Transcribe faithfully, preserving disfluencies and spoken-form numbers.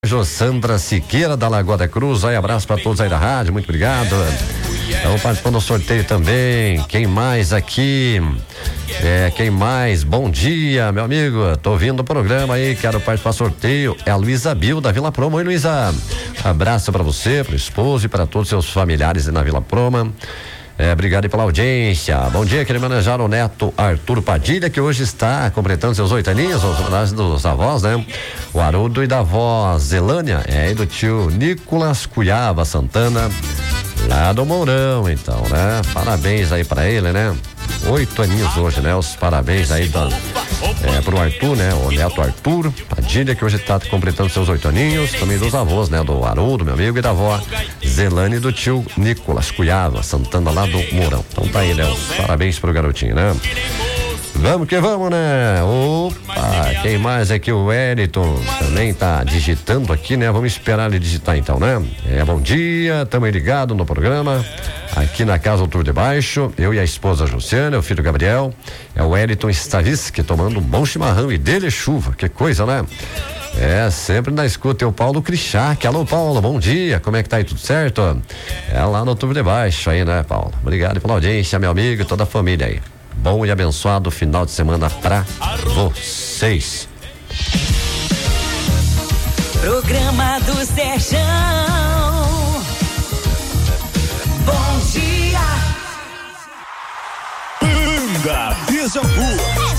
Sandra Siqueira da Lagoa da Cruz, aí abraço para todos aí da rádio, muito obrigado. Estamos participando do sorteio também. Quem mais aqui? É, quem mais? Bom dia, meu amigo. Tô ouvindo o programa aí, quero participar do sorteio. É a Luísa Bill da Vila Proma. Oi, Luísa. Abraço para você, para o esposo e para todos os seus familiares aí na Vila Proma. É, obrigado aí pela audiência. Bom dia, queria manejar o neto Arthur Padilha, que hoje está completando seus oito aninhos, os homenagens dos avós, né? O Haroldo e da avó Zelânia, é, e do tio Nicolas Cuiava Santana, lá do Mourão, então, né? Parabéns aí pra ele, né? Oito aninhos hoje, né? Os parabéns aí da, é, pro Arthur, né? O neto Arthur Padilha, que hoje tá completando seus oito aninhos, também dos avós, né? Do Haroldo, meu amigo, e da avó Zelane e do tio Nicolas Cuiava Santana, lá do Mourão. Então tá aí, né? Os parabéns pro garotinho, né? Vamos que vamos, né? Opa, quem mais aqui? O Wellington também tá digitando aqui, né? Vamos esperar ele digitar então, né? É, bom dia, tamo aí ligado no programa, aqui na Casa Altura de Baixo, eu e a esposa Luciana, o filho Gabriel, é o Wellington Stavisky tomando um bom chimarrão e dele chuva, que coisa, né? É, sempre na escuta, o Paulo Crichac. Alô, Paulo, bom dia, como é que tá aí, tudo certo? É lá no Altura de Baixo aí, né, Paulo? Obrigado pela audiência, meu amigo e toda a família aí. Bom e abençoado final de semana pra vocês. Programa do Serjão. Bom dia. Banda de Jambu.